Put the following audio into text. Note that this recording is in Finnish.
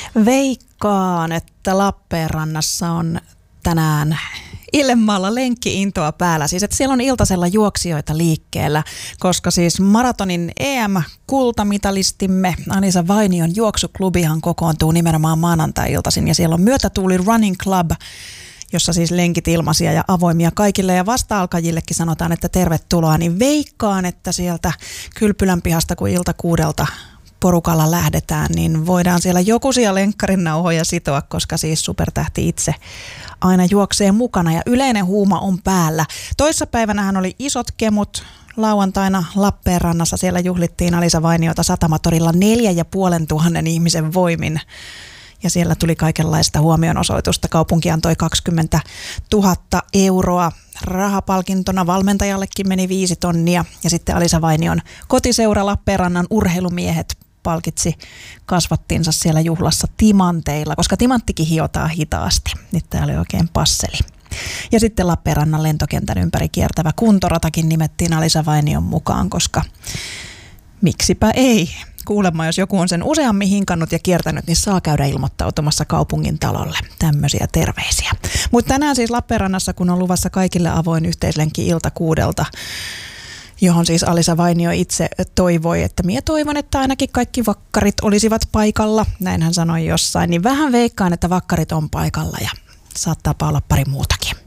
Veikkaan, että Lappeenrannassa on tänään Illenmaalla lenkki-intoa päällä. Siis että siellä on iltasella juoksijoita liikkeellä, koska siis maratonin EM-kultamitalistimme Alisa Vainion juoksuklubihan kokoontuu nimenomaan maanantai-iltaisin. Ja siellä on Myötätuuli Running Club, jossa siis lenkit ilmaisia ja avoimia kaikille. Ja vasta-alkajillekin sanotaan, että tervetuloa. Niin veikkaan, että sieltä Kylpylän pihasta, kun ilta 6:00 porukalla lähdetään, niin voidaan siellä jokuisia lenkkarin nauhoja sitoa, koska siis supertähti itse aina juoksee mukana ja yleinen huuma on päällä. Toissapäivänähän oli isot kemut lauantaina Lappeenrannassa. Siellä juhlittiin Alisa Vainiota Satamatorilla 4,500 ihmisen voimin. Ja siellä tuli kaikenlaista huomionosoitusta. Kaupunki antoi 20 000 euroa. Rahapalkintona valmentajallekin meni 5 tonnia. Ja sitten Alisa Vainion kotiseura Lappeenrannan urheilumiehet palkitsi kasvattinsa siellä juhlassa timanteilla, koska timanttikin hiotaan hitaasti. Nyt tää oli oikein passeli. Ja sitten Lappeenrannan lentokentän ympäri kiertävä kuntoratakin nimettiin Alisa Vainion mukaan, koska miksipä ei. Kuulemma, jos joku on sen useammin hinkannut ja kiertänyt, niin saa käydä ilmoittautumassa kaupungin talolle. Tämmöisiä terveisiä. Mutta tänään siis Lappeenrannassa, kun on luvassa kaikille avoin yhteislenkki ilta 6:00, johon siis Alisa Vainio itse toivoi, että minä toivon, että ainakin kaikki vakkarit olisivat paikalla. Näin hän sanoi jossain. Niin vähän veikkaan, että vakkarit on paikalla ja saattaa olla pari muutakin.